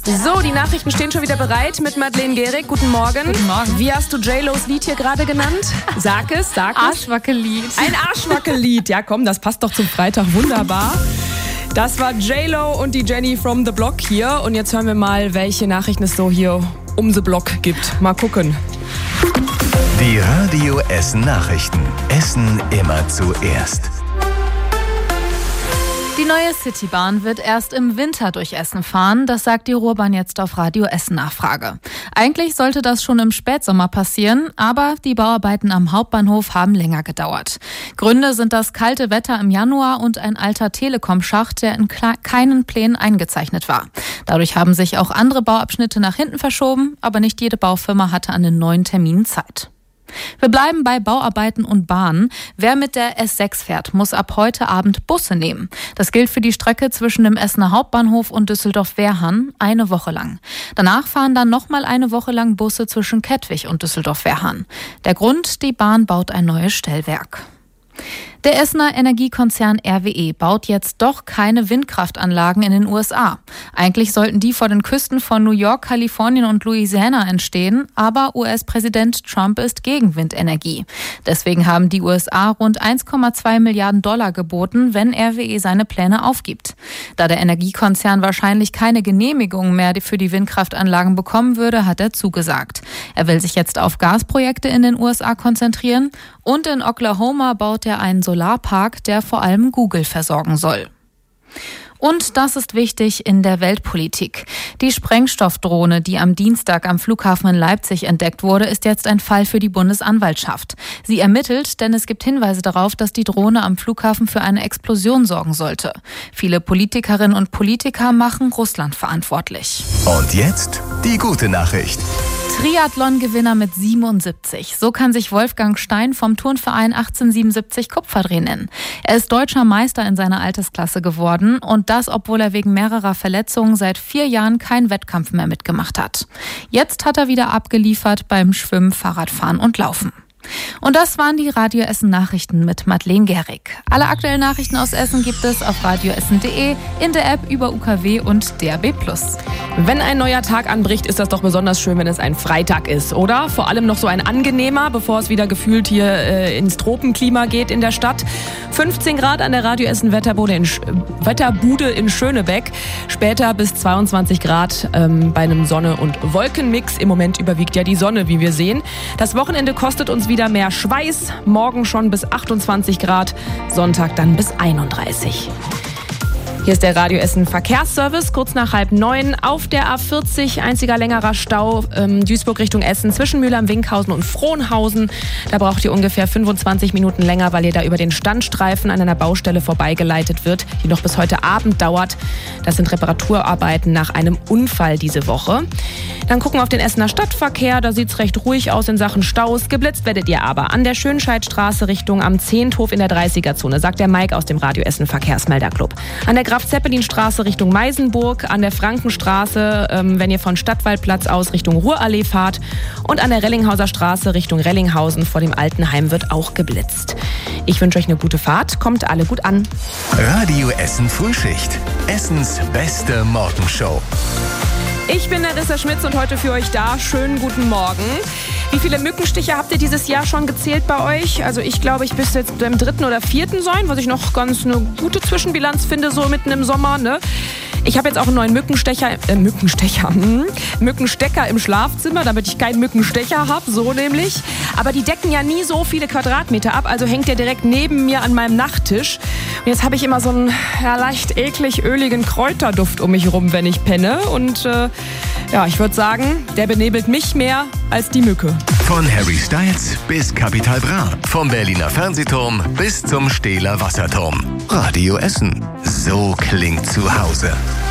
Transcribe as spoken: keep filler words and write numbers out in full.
So, die Nachrichten stehen schon wieder bereit mit Madeleine Gehrig. Guten Morgen. Guten Morgen. Wie hast du J-Los Lied hier gerade genannt? Sag es, sag es. Arschwackellied. Ein Arschwackellied. Ja komm, das passt doch zum Freitag wunderbar. Das war J-Lo und die Jenny from the Block hier. Und jetzt hören wir mal, welche Nachrichten es so hier um the Block gibt. Mal gucken. Die Radio Essen Nachrichten. Essen immer zuerst. Die neue Citybahn wird erst im Winter durch Essen fahren. Das sagt die Ruhrbahn jetzt auf Radio Essen Nachfrage. Eigentlich sollte das schon im Spätsommer passieren, aber die Bauarbeiten am Hauptbahnhof haben länger gedauert. Gründe sind das kalte Wetter im Januar und ein alter Telekom-Schacht, der in keinen Plänen eingezeichnet war. Dadurch haben sich auch andere Bauabschnitte nach hinten verschoben, aber nicht jede Baufirma hatte an den neuen Terminen Zeit. Wir bleiben bei Bauarbeiten und Bahnen. Wer mit der S sechs fährt, muss ab heute Abend Busse nehmen. Das gilt für die Strecke zwischen dem Essener Hauptbahnhof und Düsseldorf-Wehrhahn eine Woche lang. Danach fahren dann nochmal eine Woche lang Busse zwischen Kettwig und Düsseldorf-Wehrhahn. Der Grund: die Bahn baut ein neues Stellwerk. Der Essener Energiekonzern R W E baut jetzt doch keine Windkraftanlagen in den U S A. Eigentlich sollten die vor den Küsten von New York, Kalifornien und Louisiana entstehen, aber U S-Präsident Trump ist gegen Windenergie. Deswegen haben die U S A rund eins Komma zwei Milliarden Dollar geboten, wenn R W E seine Pläne aufgibt. Da der Energiekonzern wahrscheinlich keine Genehmigung mehr für die Windkraftanlagen bekommen würde, hat er zugesagt. Er will sich jetzt auf Gasprojekte in den U S A konzentrieren und in Oklahoma baut er einen Solarpark, der vor allem Google versorgen soll. Und das ist wichtig in der Weltpolitik. Die Sprengstoffdrohne, die am Dienstag am Flughafen in Leipzig entdeckt wurde, ist jetzt ein Fall für die Bundesanwaltschaft. Sie ermittelt, denn es gibt Hinweise darauf, dass die Drohne am Flughafen für eine Explosion sorgen sollte. Viele Politikerinnen und Politiker machen Russland verantwortlich. Und jetzt die gute Nachricht. Triathlon-Gewinner mit siebenundsiebzig. So kann sich Wolfgang Stein vom Turnverein achtzehnhundertsiebenundsiebzig Kupferdreh nennen. Er ist deutscher Meister in seiner Altersklasse geworden und das, obwohl er wegen mehrerer Verletzungen seit vier Jahren keinen Wettkampf mehr mitgemacht hat. Jetzt hat er wieder abgeliefert beim Schwimmen, Fahrradfahren und Laufen. Und das waren die Radio Essen Nachrichten mit Madeleine Gehrig. Alle aktuellen Nachrichten aus Essen gibt es auf radioessen punkt de, in der App über U K W und D A B plus. Wenn ein neuer Tag anbricht, ist das doch besonders schön, wenn es ein Freitag ist, oder? Vor allem noch so ein angenehmer, bevor es wieder gefühlt hier äh, ins Tropenklima geht in der Stadt. fünfzehn Grad an der Radio Essen Wetterbude in, Sch- Wetterbude in Schönebeck. Später bis zweiundzwanzig Grad ähm, bei einem Sonne- und Wolkenmix. Im Moment überwiegt ja die Sonne, wie wir sehen. Das Wochenende kostet uns wieder mehr Schweiß. Morgen schon bis achtundzwanzig Grad, Sonntag dann bis einunddreißig. Hier ist der Radio Essen Verkehrsservice, kurz nach halb neun auf der A vierzig, einziger längerer Stau, ähm, Duisburg Richtung Essen, zwischen Mülheim-Winkhausen und Frohnhausen. Da braucht ihr ungefähr fünfundzwanzig Minuten länger, weil ihr da über den Standstreifen an einer Baustelle vorbeigeleitet wird, die noch bis heute Abend dauert. Das sind Reparaturarbeiten nach einem Unfall diese Woche. Dann gucken wir auf den Essener Stadtverkehr, da sieht es recht ruhig aus in Sachen Staus. Geblitzt werdet ihr aber an der Schönscheidstraße Richtung am Zehnthof in der dreißiger-Zone, sagt der Mike aus dem Radio Essen Verkehrsmelderclub. An der Graf-Zeppelin-Straße Richtung Meisenburg, an der Frankenstraße, ähm, wenn ihr von Stadtwaldplatz aus Richtung Ruhrallee fahrt, und an der Rellinghauser Straße Richtung Rellinghausen vor dem Altenheim wird auch geblitzt. Ich wünsche euch eine gute Fahrt, kommt alle gut an. Radio Essen Frühschicht. Essens beste Morgenshow. Ich bin Larissa Schmitz und heute für euch da. Schönen guten Morgen. Wie viele Mückenstiche habt ihr dieses Jahr schon gezählt bei euch? Also ich glaube, ich bis jetzt im dritten oder vierten sein, was ich noch ganz eine gute Zwischenbilanz finde, so mitten im Sommer, ne? Ich habe jetzt auch einen neuen Mückenstecher, äh, Mückenstecher, hm, Mückenstecker im Schlafzimmer, damit ich keinen Mückenstecher habe, so nämlich. Aber die decken ja nie so viele Quadratmeter ab, also hängt der direkt neben mir an meinem Nachttisch. Und jetzt habe ich immer so einen ja, leicht eklig öligen Kräuterduft um mich rum, wenn ich penne. Und äh, ja, ich würde sagen, der benebelt mich mehr als die Mücke. Von Harry Styles bis Capital Bra. Vom Berliner Fernsehturm bis zum Stehler Wasserturm. Radio Essen. So klingt zu Hause.